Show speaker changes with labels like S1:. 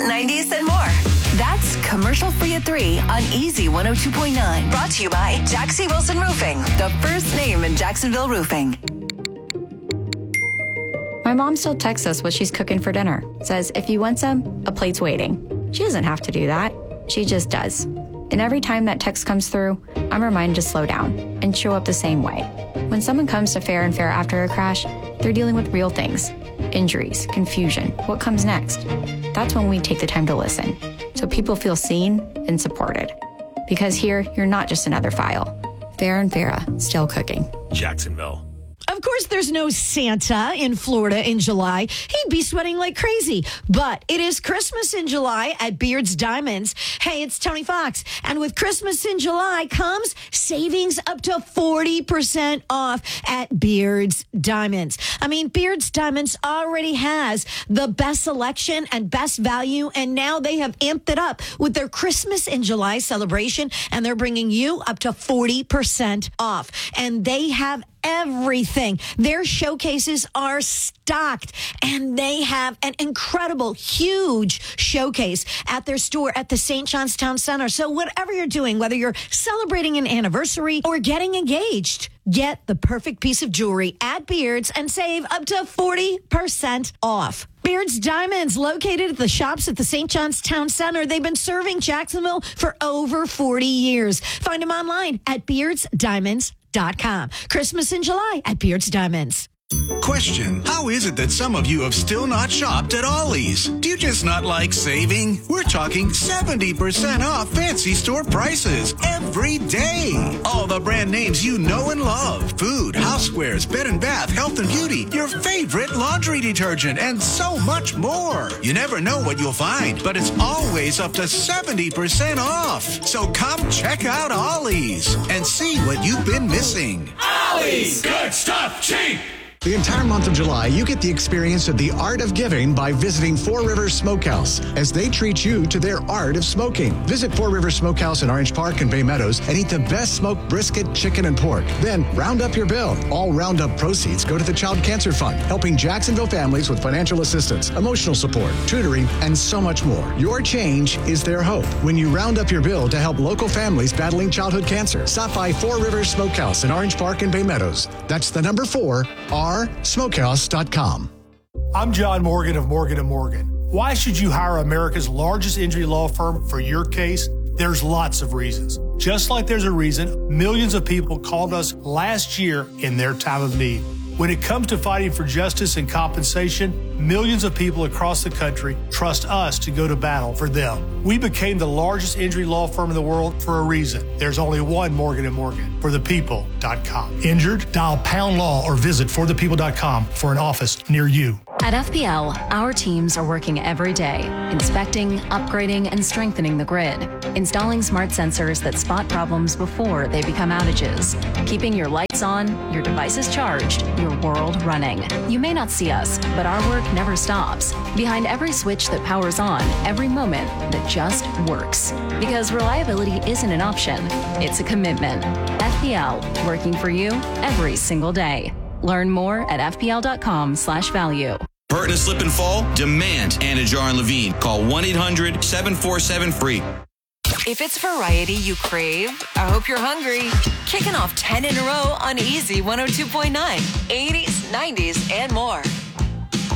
S1: 90s, and more. That's commercial-free at 3 on Easy 102.9. Brought to you by Jaxie Wilson Roofing, the first name in Jacksonville roofing.
S2: My mom still texts us what she's cooking for dinner. Says, if you want some, a plate's waiting. She doesn't have to do that. She just does. And every time that text comes through, I'm reminded to slow down and show up the same way. When someone comes to Fair and Fair after a crash, they're dealing with real things. Injuries, confusion, what comes next? That's when we take the time to listen, so people feel seen and supported. Because here, you're not just another file. Fair and Farah, still cooking.
S3: Jacksonville.
S4: Of course, there's no Santa in Florida in July. He'd be sweating like crazy. But it is Christmas in July at Beard's Diamonds. Hey, it's Tony Fox. And with Christmas in July comes savings up to 40% off at Beard's Diamonds. I mean, Beard's Diamonds already has the best selection and best value. And now they have amped it up with their Christmas in July celebration. And they're bringing you up to 40% off. And they have everything. Their showcases are stocked, and they have an incredible, huge showcase at their store at the St. John's Town Center. So whatever you're doing, whether you're celebrating an anniversary or getting engaged, get the perfect piece of jewelry at Beard's and save up to 40% off. Beard's Diamonds, located at the shops at the St. John's Town Center. They've been serving Jacksonville for over 40 years. Find them online at beardsdiamonds.com. Christmas in July at Beard's Diamonds.
S5: Question: how is it that some of you have still not shopped at Ollie's? Do you just not like saving? We're talking 70% off fancy store prices every day. All the brand names you know and love. Food, housewares, bed and bath, health and beauty, your favorite laundry detergent, and so much more. You never know what you'll find, but it's always up to 70% off. So come check out Ollie's and see what you've been missing.
S3: Ollie's! Good stuff, cheap!
S6: The entire month of July, you get the experience of the art of giving by visiting Four Rivers Smokehouse as they treat you to their art of smoking. Visit Four Rivers Smokehouse in Orange Park and Bay Meadows and eat the best smoked brisket, chicken, and pork. Then round up your bill. All roundup proceeds go to the Child Cancer Fund, helping Jacksonville families with financial assistance, emotional support, tutoring, and so much more. Your change is their hope when you round up your bill to help local families battling childhood cancer. Stop by Four Rivers Smokehouse in Orange Park and Bay Meadows. That's the number 4, smokehouse.com.
S7: I'm John Morgan of Morgan & Morgan. Why should you hire America's largest injury law firm for your case? There's lots of reasons. Just like there's a reason millions of people called us last year in their time of need. When it comes to fighting for justice and compensation, millions of people across the country trust us to go to battle for them. We became the largest injury law firm in the world for a reason. There's only one Morgan & Morgan, forthepeople.com. Injured? Dial pound law or visit forthepeople.com for an office near you.
S8: At FPL, our teams are working every day, inspecting, upgrading, and strengthening the grid, installing smart sensors that spot problems before they become outages, keeping your lights on, your devices charged, your world running. You may not see us, but our work never stops. Behind every switch that powers on, every moment that just works. Because reliability isn't an option, it's a commitment. FPL, working for you every single day. Learn more at fpl.com/value.
S9: Hurt and slip and fall? Demand Anajar and Levine. Call 1-800-747-FREE.
S1: If it's variety you crave, I hope you're hungry. Kicking off 10 in a row on Easy 102.9, 80s, 90s, and more.